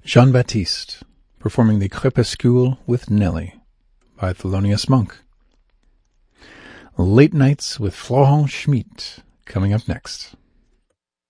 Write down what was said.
Jean-Baptiste, performing the Crépuscule with Nelly by Thelonious Monk. Late Nights with Florent Schmitt coming up next.